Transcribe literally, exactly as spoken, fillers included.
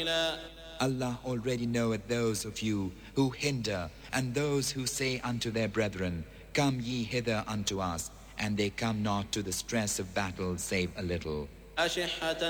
Allah already knoweth those of you who hinder and those who say unto their brethren, Come ye hither unto us, and they come not to the stress of battle save a little.